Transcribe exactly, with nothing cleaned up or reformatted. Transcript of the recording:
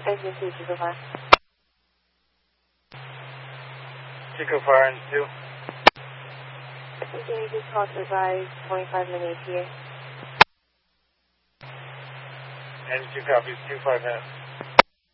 Engine two, Chico Fire. Chico Fire and two. Can you just call to advise twenty-five minutes here? And two copies, two five minutes.